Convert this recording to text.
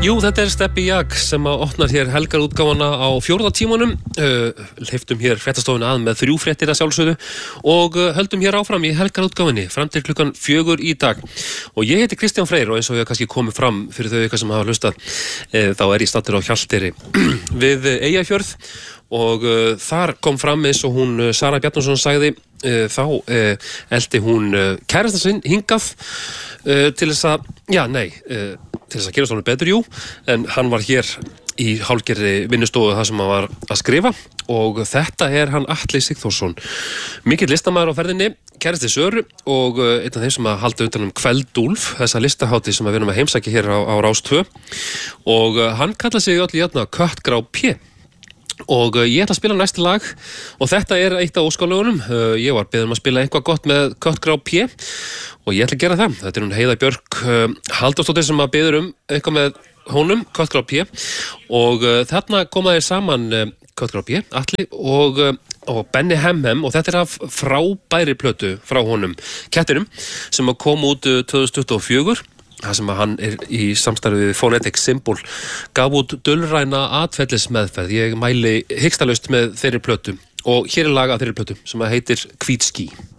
Jú, þetta Steppi Jak sem opnar hér helgarútgáfana á 4. tímanum. Hleyptum hér fréttastofuna að með 3 fréttir að sjálfsögðu og höldum hér áfram í helgarútgáfinni fram til klukkan 4 í dag. Og ég heiti Kristján Freyr og eins og ég kannski komið fram fyrir þau eitthvað sem hafa hlustað, þá ég staddur á Hjalteyri við Eyjafjörð og þar kom fram eins og hún Sara Bjarnason sagði, þá eldi hún kærasta sinn hingað til þess að, til þess að gera svona betur, en hann var hér í hálfgerðri vinnustofu þar sem hann var að skrifa og þetta hann Atli Sigþórsson, mikill listamaður á ferðinni, kærasti Söru og einn af þeim sem að halda utan Kveldúlf, þessa listahátíð sem við erum að heimsækja hér á Rás 2 og hann kallaði sig öll í Köttgrá P. Og ég ætla að spila næsta lag og þetta eitt af óskalögunum. Ég var beðin að spila eitthvað gott með Köttgrá P og ég ætla að gera það. Þetta hún Heiða Björk Halldórsdóttir sem að biður eitthvað með honum, Köttgrá P og þarna koma þeir saman Köttgrá P, Atli og Benny Hemhem og þetta af frábæri plötu frá honum Kettinum sem að kom út 2024. Það sem að hann í samstarfi við Phonetic Symbol gaf út dulræna atferlismeðferð. Ég mæli hikstalaust með þeirri plötu og hér lag af þeirri plötu sem að heitir Hvít ský.